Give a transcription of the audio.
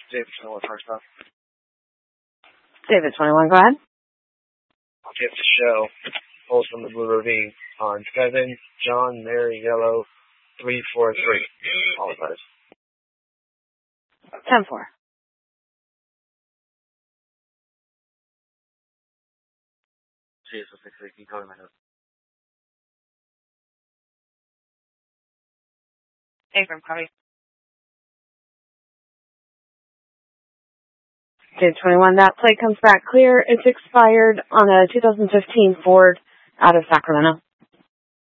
David 21 first off. David 21, go ahead. I'll get the show. Pulse from the Blue Ravine on 7 John Mary Yellow 343. Apologize. 10-4. Jesus, I keep calling my notes. Abram, copy. David 21, that plate comes back clear. It's expired on a 2015 Ford out of Sacramento.